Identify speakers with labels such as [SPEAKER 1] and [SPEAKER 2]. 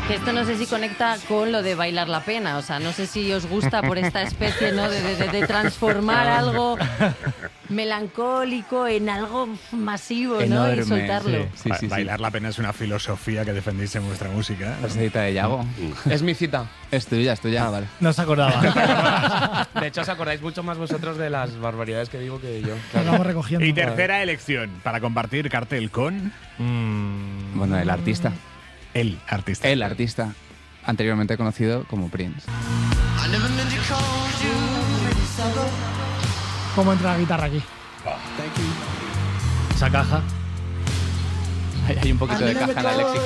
[SPEAKER 1] Que esto no sé si conecta con lo de bailar la pena, o sea, no sé si os gusta por esta especie, ¿no? de transformar algo melancólico en algo masivo, ¿no?
[SPEAKER 2] Enorme,
[SPEAKER 1] Y soltarlo.
[SPEAKER 2] sí.
[SPEAKER 3] Bailar la pena es una filosofía que defendéis en vuestra música.
[SPEAKER 2] La cita de Yago.
[SPEAKER 4] Es mi cita.
[SPEAKER 2] Es tuya, vale.
[SPEAKER 5] No se acordaba.
[SPEAKER 4] De hecho, os acordáis mucho más vosotros de las barbaridades que digo que yo.
[SPEAKER 5] Lo vamos recogiendo.
[SPEAKER 3] Y tercera elección, para compartir cartel con
[SPEAKER 2] Bueno, el artista.
[SPEAKER 3] el artista.
[SPEAKER 2] El artista, anteriormente conocido como Prince.
[SPEAKER 5] ¿Cómo entra la guitarra aquí?
[SPEAKER 6] Esa caja.
[SPEAKER 2] Hay un poquito de caja en la léxico.